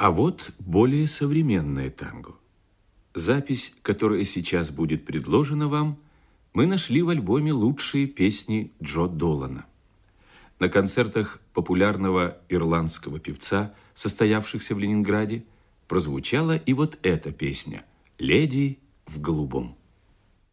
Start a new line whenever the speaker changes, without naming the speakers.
А вот более современное танго. Запись, которая сейчас будет предложена вам, мы нашли в альбоме «Лучшие песни Джо Долана». На концертах популярного ирландского певца, состоявшихся в Ленинграде, прозвучала и вот эта песня «Леди в голубом».